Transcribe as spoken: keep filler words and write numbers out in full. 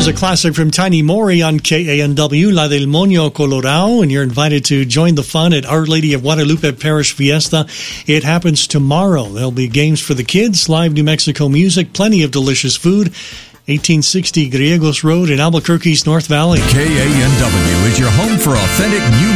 was a classic from Tiny Mori on K A N W, La del Moño, Colorado, and you're invited to join the fun at Our Lady of Guadalupe Parish Fiesta. It happens tomorrow. There'll be games for the kids, live New Mexico music, plenty of delicious food. eighteen sixty Griegos Road in Albuquerque's North Valley. K A N W is your home for authentic New